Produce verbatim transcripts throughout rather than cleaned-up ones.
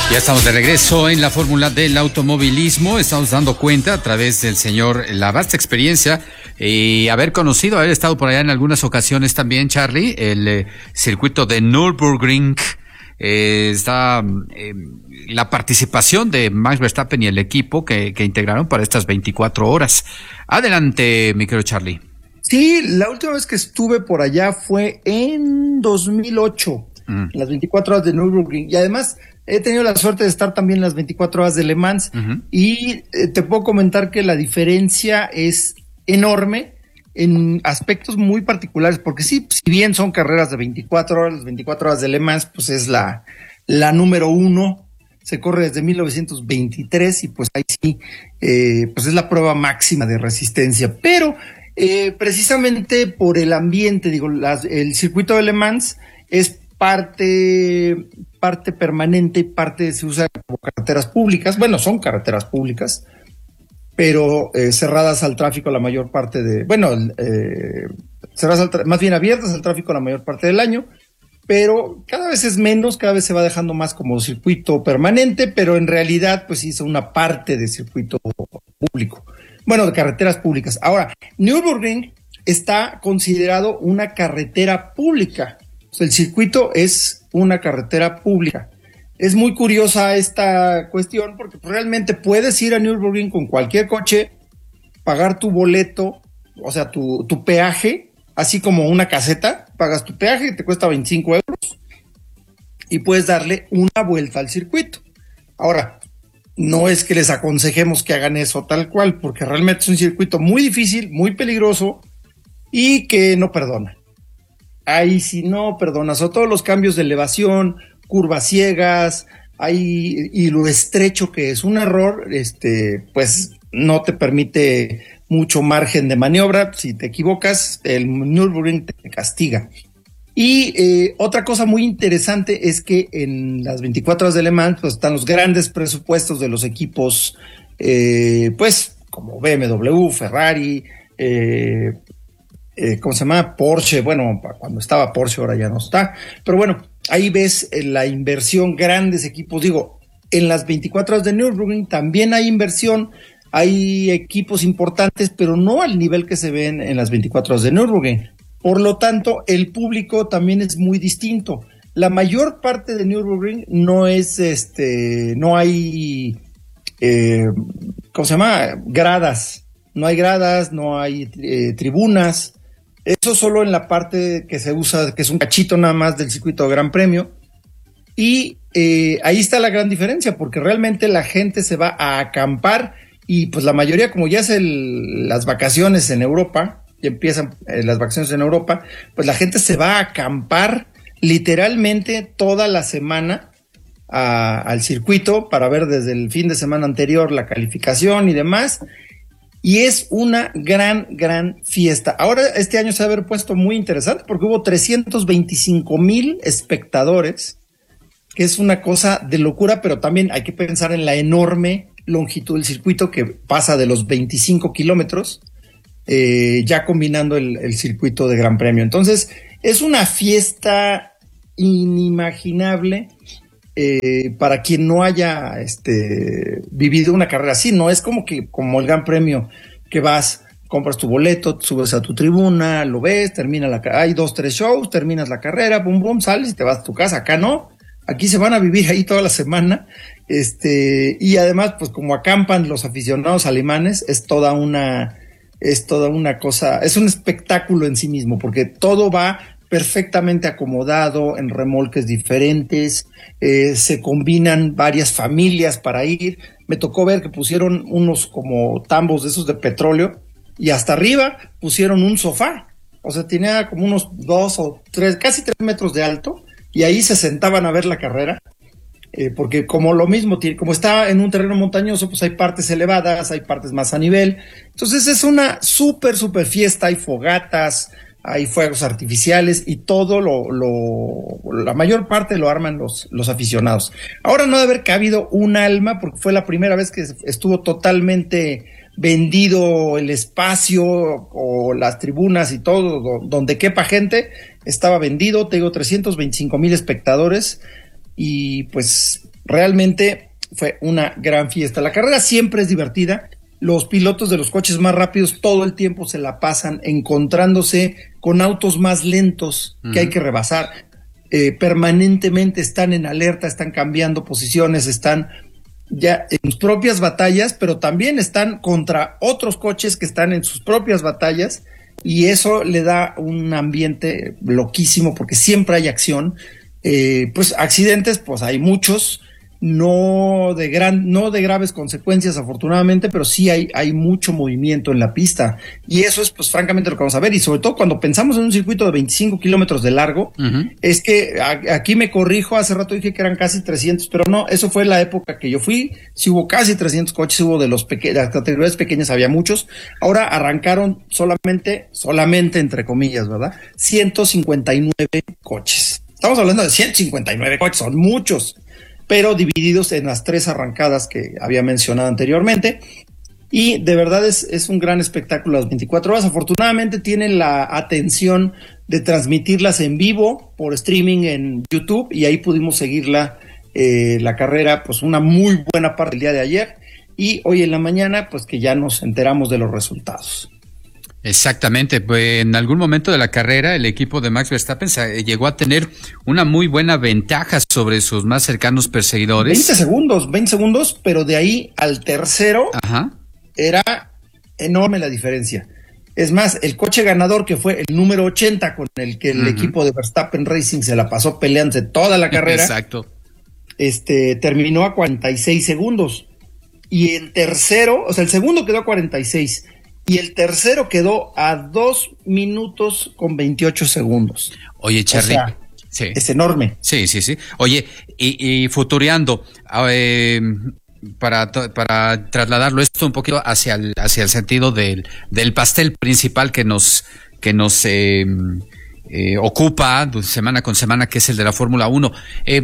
Ya estamos de regreso en la fórmula del automovilismo. Estamos dando cuenta a través del señor la vasta experiencia y haber conocido, haber estado por allá en algunas ocasiones también, Charlie, el eh, circuito de Nürburgring. Eh, está eh, la participación de Max Verstappen y el equipo que, que integraron para estas veinticuatro horas. Adelante, mi querido Charlie. Sí, la última vez que estuve por allá fue en dos mil ocho, mm. las veinticuatro horas de Nürburgring, y además he tenido la suerte de estar también en las veinticuatro horas de Le Mans, uh-huh. y eh, te puedo comentar que la diferencia es enorme en aspectos muy particulares, porque sí, si bien son carreras de veinticuatro horas, las veinticuatro horas de Le Mans, pues es la, la número uno, se corre desde mil novecientos veintitrés, y pues ahí sí, eh, pues es la prueba máxima de resistencia, pero eh, precisamente por el ambiente, digo, las, el circuito de Le Mans es parte, parte permanente y parte se usa como carreteras públicas. Bueno, son carreteras públicas, pero eh, cerradas al tráfico la mayor parte de, bueno, eh, cerradas al tra- más bien abiertas al tráfico la mayor parte del año, pero cada vez es menos, cada vez se va dejando más como circuito permanente, pero en realidad pues sí es una parte de circuito público, bueno, de carreteras públicas. Ahora, Nürburgring está considerado una carretera pública. El circuito es una carretera pública. Es muy curiosa esta cuestión porque realmente puedes ir a Nürburgring con cualquier coche, pagar tu boleto, o sea, tu, tu peaje, así como una caseta, pagas tu peaje, te cuesta veinticinco euros y puedes darle una vuelta al circuito. Ahora, no es que les aconsejemos que hagan eso tal cual, porque realmente es un circuito muy difícil, muy peligroso y que no perdona. Ahí si no perdonas, o todos los cambios de elevación, curvas ciegas, ahí, y lo estrecho que es un error, este, pues no te permite mucho margen de maniobra. Si te equivocas, el Nürburgring te castiga. Y eh, otra cosa muy interesante es que en las veinticuatro horas de Le Mans pues, están los grandes presupuestos de los equipos, eh, pues como B M W, Ferrari, eh, Eh, ¿cómo se llama? Porsche, bueno, cuando estaba Porsche ahora ya no está, pero bueno, ahí ves eh, la inversión, grandes equipos, digo, en las veinticuatro horas de Nürburgring también hay inversión, hay equipos importantes, pero no al nivel que se ven en las veinticuatro horas de Nürburgring, por lo tanto, el público también es muy distinto. La mayor parte de Nürburgring no es, este, no hay, eh, ¿cómo se llama? Gradas, no hay gradas, no hay eh, tribunas. Eso solo en la parte que se usa, que es un cachito nada más del circuito de Gran Premio. Y eh, ahí está la gran diferencia, porque realmente la gente se va a acampar y pues la mayoría, como ya es el, las vacaciones en Europa, ya empiezan eh, las vacaciones en Europa, pues la gente se va a acampar literalmente toda la semana a, al circuito para ver desde el fin de semana anterior la calificación y demás. Y es una gran, gran fiesta. Ahora este año se va a haber puesto muy interesante porque hubo trescientos veinticinco mil espectadores, que es una cosa de locura, pero también hay que pensar en la enorme longitud del circuito que pasa de los veinticinco kilómetros, eh, ya combinando el, el circuito de Gran Premio. Entonces es una fiesta inimaginable. Eh, para quien no haya este, vivido una carrera así, no es como que como el Gran Premio que vas, compras tu boleto, subes a tu tribuna, lo ves, termina la hay dos, tres shows, terminas la carrera, bum, bum, sales y te vas a tu casa. Acá no, aquí se van a vivir ahí toda la semana, este, y además, pues como acampan los aficionados alemanes, es toda una, es toda una cosa, es un espectáculo en sí mismo, porque todo va perfectamente acomodado en remolques diferentes, eh, se combinan varias familias para ir. Me tocó ver que pusieron unos como tambos de esos de petróleo y hasta arriba pusieron un sofá, o sea, tenía como unos dos o tres, casi tres metros de alto, y ahí se sentaban a ver la carrera, eh, porque como lo mismo, como está en un terreno montañoso, pues hay partes elevadas, hay partes más a nivel, entonces es una súper, súper fiesta, hay fogatas, hay fuegos artificiales y todo lo, lo, la mayor parte lo arman los, los aficionados. Ahora no debe haber cabido un alma porque fue la primera vez que estuvo totalmente vendido el espacio o las tribunas y todo, donde quepa gente, estaba vendido. Te digo, trescientos veinticinco mil espectadores y pues realmente fue una gran fiesta. La carrera siempre es divertida. Los pilotos de los coches más rápidos todo el tiempo se la pasan encontrándose con autos más lentos que uh-huh. hay que rebasar. Eh, permanentemente están en alerta, están cambiando posiciones, están ya en sus propias batallas, pero también están contra otros coches que están en sus propias batallas, y eso le da un ambiente loquísimo porque siempre hay acción. Eh, pues accidentes, pues hay muchos, no de gran, no de graves consecuencias afortunadamente, pero sí hay, hay mucho movimiento en la pista, y eso es pues francamente lo que vamos a ver, y sobre todo cuando pensamos en un circuito de veinticinco kilómetros de largo, uh-huh. es que a, aquí me corrijo, hace rato dije que eran casi trescientos, pero no, eso fue la época que yo fui, sí hubo casi trescientos coches, hubo de los peque- las categorías pequeñas había muchos, ahora arrancaron solamente, solamente entre comillas, ¿verdad? ciento cincuenta y nueve coches, estamos hablando de ciento cincuenta y nueve coches, son muchos, pero divididos en las tres arrancadas que había mencionado anteriormente, y de verdad es, es un gran espectáculo las veinticuatro horas. Afortunadamente tienen la atención de transmitirlas en vivo por streaming en YouTube, y ahí pudimos seguirla, eh, la carrera, pues una muy buena parte del día de ayer, y hoy en la mañana, pues que ya nos enteramos de los resultados. Exactamente, pues en algún momento de la carrera el equipo de Max Verstappen se, llegó a tener una muy buena ventaja sobre sus más cercanos perseguidores. veinte segundos, veinte segundos, pero de ahí al tercero Ajá. era enorme la diferencia. Es más, el coche ganador, que fue el número ochenta, con el que el uh-huh. equipo de Verstappen Racing se la pasó peleándose toda la carrera, Exacto. este terminó a cuarenta y seis segundos. Y el tercero, o sea, el segundo quedó a cuarenta y seis. Y el tercero quedó a dos minutos con veintiocho segundos. Oye, Charly, o sea, sí. es enorme. Sí, sí, sí. Oye, y, y futureando, eh, para, para trasladarlo esto un poquito hacia el, hacia el sentido del, del pastel principal que nos, que nos eh, eh, ocupa semana con semana, que es el de la Fórmula uno. Eh,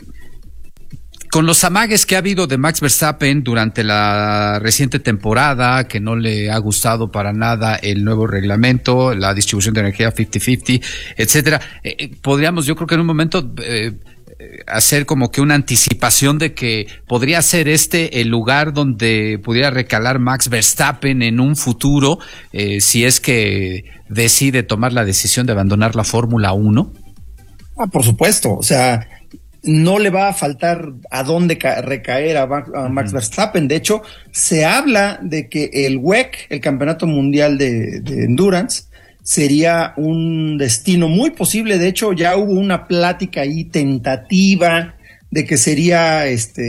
Con los amagues que ha habido de Max Verstappen durante la reciente temporada, que no le ha gustado para nada el nuevo reglamento, la distribución de energía cincuenta cincuenta, etcétera, eh, podríamos, yo creo que en un momento, eh, hacer como que una anticipación de que podría ser este el lugar donde pudiera recalar Max Verstappen en un futuro, eh, si es que decide tomar la decisión de abandonar la Fórmula uno. Ah, por supuesto, o sea, no le va a faltar a dónde ca- recaer a Max, a Max uh-huh. Verstappen. De hecho, se habla de que el W E C, el Campeonato Mundial de, de Endurance, sería un destino muy posible. De hecho, ya hubo una plática ahí tentativa de que sería,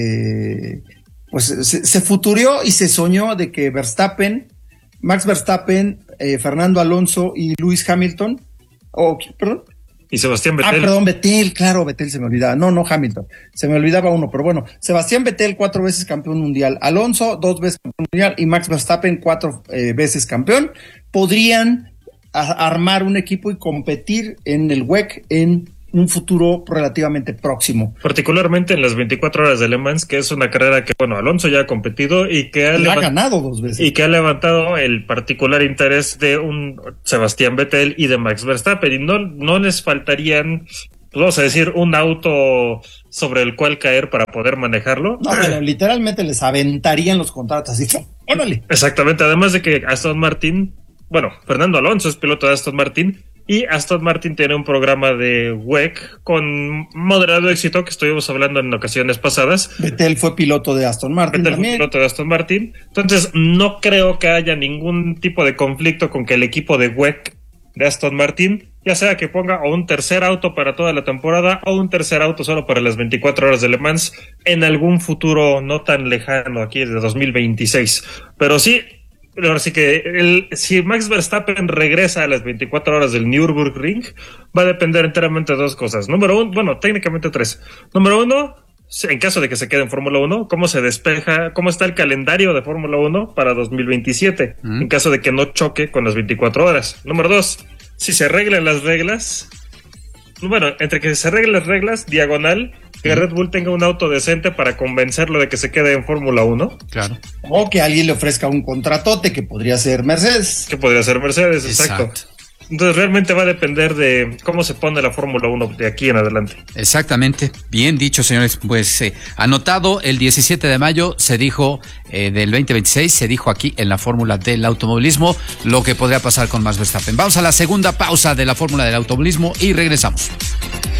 este, pues se, se futurió y se soñó de que Verstappen, Max Verstappen, eh, Fernando Alonso y Lewis Hamilton, o, oh, perdón, y Sebastián Vettel. Ah, perdón, Vettel, claro, Vettel se me olvidaba. No, no, Hamilton. Se me olvidaba uno, pero bueno. Sebastián Vettel, cuatro veces campeón mundial. Alonso, dos veces campeón mundial. Y Max Verstappen, cuatro eh, veces campeón. Podrían a- armar un equipo y competir en el W E C en un futuro relativamente próximo. Particularmente en las veinticuatro horas de Le Mans, que es una carrera que, bueno, Alonso ya ha competido y que ha, levant- ha ganado dos veces. Y que ha levantado el particular interés de un Sebastián Vettel y de Max Verstappen. Y no, no les faltarían, vamos a decir, un auto sobre el cual caer para poder manejarlo. No, pero literalmente les aventarían los contratos así. ¡Órale! Exactamente, además de que Aston Martin, bueno, Fernando Alonso es piloto de Aston Martin, y Aston Martin tiene un programa de W E C con moderado éxito que estuvimos hablando en ocasiones pasadas. Vettel fue piloto de Aston Martin Vettel también. fue piloto de Aston Martin. Entonces, no creo que haya ningún tipo de conflicto con que el equipo de W E C de Aston Martin, ya sea que ponga o un tercer auto para toda la temporada o un tercer auto solo para las veinticuatro horas de Le Mans en algún futuro no tan lejano, aquí de dos mil veintiséis. Pero sí, ahora sí que el, si Max Verstappen regresa a las veinticuatro horas del Nürburgring, va a depender enteramente de dos cosas. Número uno, bueno, técnicamente tres. Número uno, en caso de que se quede en Fórmula uno, cómo se despeja, cómo está el calendario de Fórmula uno para dos mil veintisiete, mm. en caso de que no choque con las veinticuatro horas. Número dos, si se arreglan las reglas, bueno, entre que se arreglen las reglas, diagonal, que Red Bull tenga un auto decente para convencerlo de que se quede en Fórmula uno. Claro. O que alguien le ofrezca un contratote, que podría ser Mercedes. Que podría ser Mercedes, exacto. exacto. Entonces realmente va a depender de cómo se pone la Fórmula uno de aquí en adelante. Exactamente, bien dicho, señores. Pues eh, anotado, el diecisiete de mayo se dijo, eh, del veinte veintiséis, se dijo aquí en la Fórmula del automovilismo lo que podría pasar con Max Verstappen. Vamos a la segunda pausa de la Fórmula del automovilismo y regresamos.